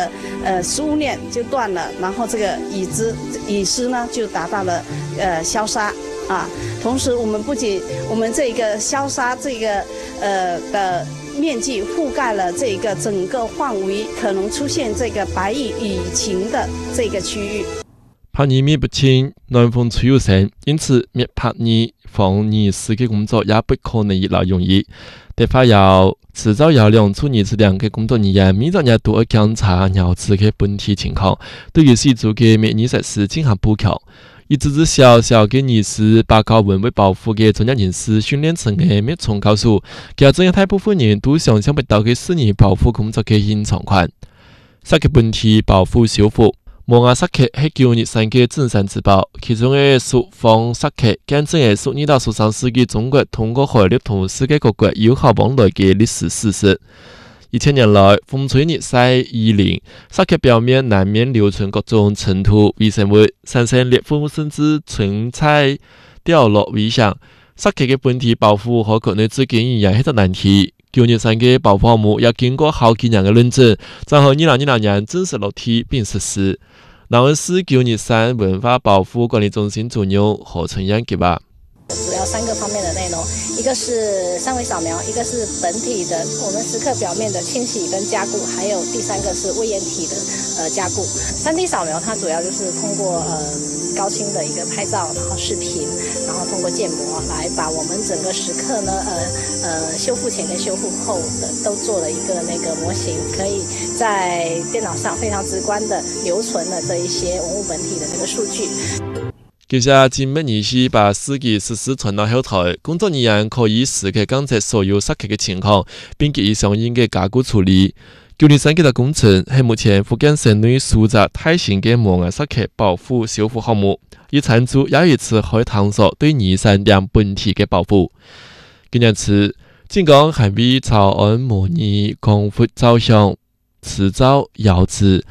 个食物链就断了，然后这个蚁丝呢就达到了消杀啊。同时，我们不仅我们这个消杀这个的面积覆盖了这个整个范围可能出现这个白蚁蚁情的这个区域。 怕泥灭不清，南风吹又盛，因此灭怕泥防泥丝嘅工作也不可能越来容易。得发要迟早要量出泥质量嘅工作人員每日都要檢查尿質嘅本體情況，對於使做嘅滅泥設施進行補強。以至至小小嘅泥絲把高溫為保護嘅專業人士訓練成嘅滅蟲高手，其實這樣大部分人都想象不到嘅私人保護工作嘅現狀款。殺嘅本體保護修復。摩亞殺客係舊日3個鎮山之寶，其中嘅屬防殺客，見證係屬於到13世紀中國通過海陸同世界各國友好往來嘅歷史事實。1000年來，風吹日曬雨淋，殺客表面難免留存各種塵土、微生物、산성裂縫甚至存在掉落危險。殺客嘅本體保護和國內資金仍然係個難題。舊日3個保護項目要經過好幾年嘅論證，然後2020年正式落地並實施。南溫市舊日山文化保護管理中心主任何春陽給吧。 主要3個方面的內容，一個是三維掃描，一個是本體的我們蝕刻表面的清洗跟加固，還有第3個是微液體的加固。3D 掃描它主要就是通過高清的一個拍照，然後視頻，然後通過建模來把我們整個蝕刻呢修復前跟修復後的都做了一個那個模型，可以在電腦上非常直觀的留存了這一些文物本體的這個數據。 接下經密儀式把司機實施傳到後台，工作人員可以時刻監測所有殺客嘅情況，並給予相應嘅加固處理。舊年3個工程係目前福建省內數隻大型嘅摩崖殺客保護修復項目，以參照又一次可以探索對泥山兩本體嘅保護。今年次，警方還為草案模擬光伏照相、磁照、遙指、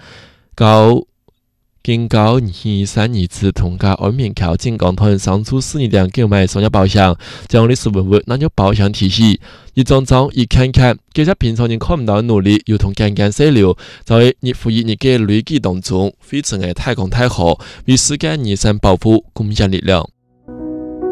警告泥山遺址同家安面橋警港團上出4年購買商業保險，將歷史文物納入保險體系，一張張一看看，這些平常人看唔到嘅努力，又同間間細流，就係日復一日嘅累積當中，非常嘅太公太好，為世界泥山保護貢獻力量。